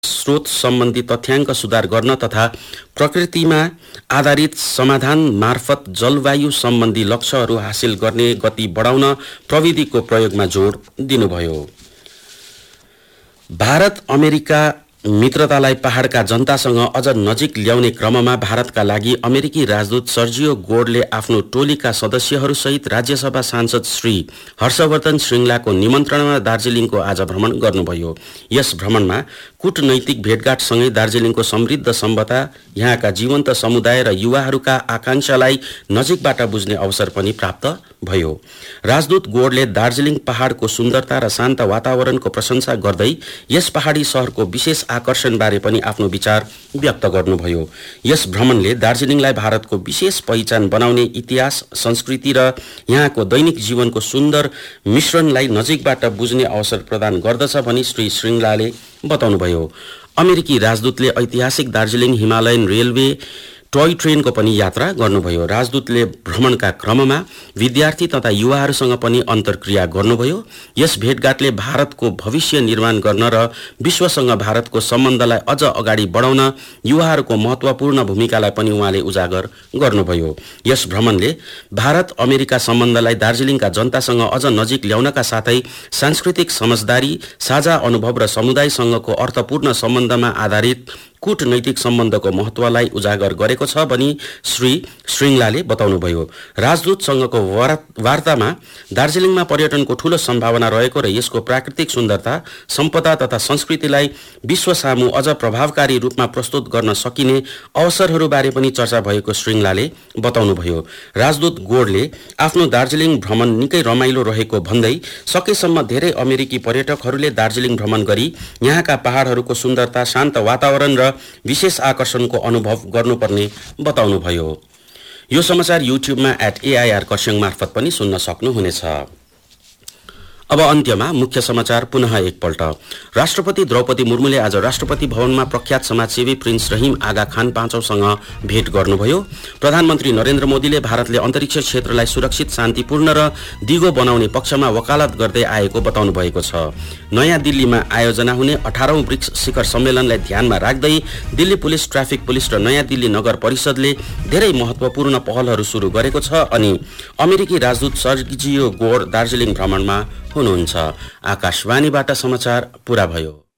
स्रोत सम्बन्धी तथ्याङ्क सुधार गर्न तथा प्रकृतिमा आधारित समाधान मार्फत जलवायु सम्बन्धी लक्ष्यहरू हासिल गर्ने गति बढाउन प्रविधिको प्रयोगमा जोड दिनुभयो। भारत अमेरिका मित्रतालाई पहाडका जनतासँग अझ नजिक ल्याउने क्रममा भारतका लागि अमेरिकी राजदूत सर्जियो गोर्डले आफ्नो टोलीका सदस्यहरूसहित राज्यसभा सांसद श्री हर्षवर्धन श्रृङ्गलाको निमन्त्रणामा दार्जिलिङको आज भ्रमण गर्नुभयो। यस भ्रमणमा कूटनैतिक भेटघाटसँगै दार्जिलिङको समृद्ध सम्पदा, यहाँका जीवन्त समुदाय र युवाहरूका आकांक्षालाई नजिकबाट बुझ्ने अवसर पनि प्राप्त भयो। राजदूत गोर्डले दार्जिलिङ पहाडको सुन्दरता र शान्त वातावरणको प्रशंसा गर्दै यस पहाडी शहरको विशेष आकर्षणबारे पनि आफ्नो विचार व्यक्त गर्नुभयो। यस भ्रमणले दार्जिलिङलाई भारतको विशेष पहिचान बनाउने इतिहास, संस्कृति र यहाँको दैनिक जीवनको सुन्दर मिश्रणलाई नजिकबाट बुझ्ने अवसर प्रदान गर्दछ भनी श्री श्रृङ्गलाले बताउनुभयो। अमेरिकी राजदूतले ऐतिहासिक दार्जिलिङ हिमालयन रेलवे टोय ट्रेनको पनि यात्रा गर्नुभयो। राजदूतले भ्रमणका क्रममा विद्यार्थी तथा युवाहरूसँग पनि अन्तर्क्रिया गर्नुभयो। यस भेटघाटले भारतको भविष्य निर्माण गर्न र विश्वसँग भारतको सम्बन्धलाई अझ अगाडि बढाउन युवाहरूको महत्त्वपूर्ण भूमिकालाई पनि उहाँले उजागर गर्नुभयो। यस भ्रमणले भारत अमेरिका सम्बन्धलाई दार्जिलिङका जनतासँग अझ नजिक ल्याउनका साथै सांस्कृतिक समझदारी, साझा अनुभव र समुदायसँगको अर्थपूर्ण सम्बन्धमा आधारित कूटनैतिक सम्बन्धको महत्त्वलाई उजागर गरेको छ भनी श्री श्रृङ्गलाले बताउनुभयो। राजदूतसँगको वार्तामा दार्जिलिङमा पर्यटनको ठूलो सम्भावना रहेको र यसको प्राकृतिक सुन्दरता, सम्पदा तथा संस्कृतिलाई विश्व सामु अझ प्रभावकारी रूपमा प्रस्तुत गर्न सकिने अवसरहरूबारे पनि चर्चा भएको श्रृङ्गलाले बताउनुभयो। राजदूत गोर्डले आफ्नो दार्जिलिङ भ्रमण निकै रमाइलो रहेको भन्दै सकेसम्म धेरै अमेरिकी पर्यटकहरूले दार्जिलिङ भ्रमण गरी यहाँका पहाडहरूको सुन्दरता, शान्त वातावरण र विशेष आकर्षणको अनुभव गर्नुपर्ने बताउनुभयो। यो समाचार युट्युबमा @AIR खरसाङ मार्फत पनि सुन्न सक्नुहुनेछ। अब अन्त्यमा मुख्य समाचार पुनः एकपल्ट। राष्ट्रपति द्रौपदी मुर्मुले आज राष्ट्रपति भवनमा प्रख्यात समाजसेवी प्रिन्स रहिम आगा खान पाँचौंसँग भेट गर्नुभयो। प्रधानमन्त्री नरेन्द्र मोदीले भारतले अन्तरिक्ष क्षेत्रलाई सुरक्षित, शान्तिपूर्ण र दिगो बनाउने पक्षमा वकालत गर्दै आएको बताउनु भएको छ। नयाँ दिल्लीमा आयोजना हुने 18औं ब्रिक्स शिखर सम्मेलनलाई ध्यानमा राख्दै दिल्ली पुलिस, ट्राफिक पुलिस र नयाँ दिल्ली नगर परिषदले धेरै महत्त्वपूर्ण पहलहरू सुरु गरेको छ अनि अमेरिकी राजदूत सर्जियो गोर्ड दार्जिलिङ भ्रमणमा हुनुहुन्छ। आकाशवाणीबाट समाचार पूरा भयो।